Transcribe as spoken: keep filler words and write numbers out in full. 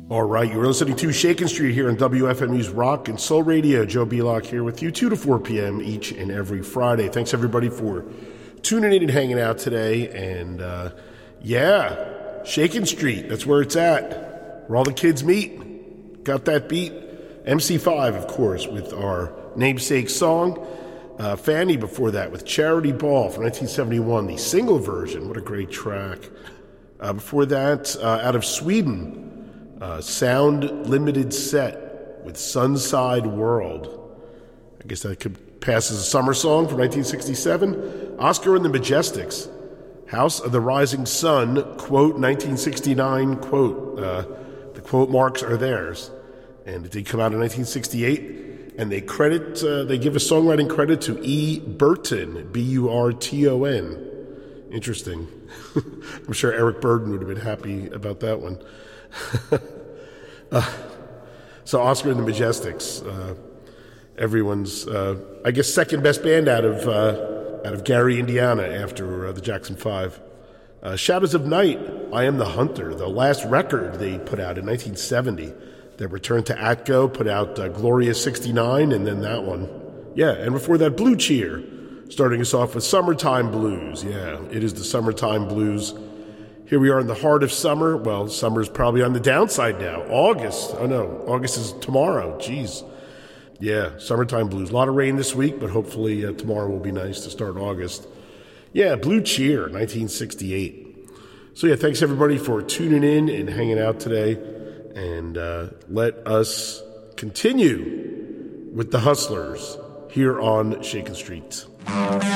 All right, you're listening to Shakin' Street here on W F M U's Rock and Soul Radio. Joe Belock here with you, two to four p.m. each and every Friday. Thanks, everybody, for tuning in and hanging out today. And, uh, yeah, Shakin' Street, that's where it's at, where all the kids meet. Got that beat? M C five, of course, with our namesake song. Uh, Fanny before that with Charity Ball from nineteen seventy-one, the single version. What a great track. Uh, before that, uh, out of Sweden, Uh, Sound Limited Set with Sunside World. I guess that could pass as a summer song from nineteen sixty-seven. Oscar and the Majestics, House of the Rising Sun, quote, nineteen sixty-nine, quote. Uh, the quote marks are theirs. And it did come out in nineteen sixty-eight. And they credit, uh, they give a songwriting credit to E. Burton, B U R T O N. Interesting. I'm sure Eric Burden would have been happy about that one. uh, so Oscar and the Majestics, uh, everyone's, uh, I guess, second best band out of uh, out of Gary, Indiana, after uh, the Jackson Five. Uh, Shadows of Night, I Am the Hunter, the last record they put out in nineteen seventy. They returned to Atco, put out uh, Gloria sixty-nine, and then that one. Yeah, and before that, Blue Cheer, starting us off with Summertime Blues. Yeah, it is the Summertime Blues. Here we are in the heart of summer. Well, summer's probably on the downside now. August. Oh, no. August is tomorrow. Jeez. Yeah, Summertime Blues. A lot of rain this week, but hopefully uh, tomorrow will be nice to start August. Yeah, Blue Cheer, nineteen sixty-eight. So, yeah, thanks, everybody, for tuning in and hanging out today. And uh, let us continue with the Hustlers here on Shakin' Street.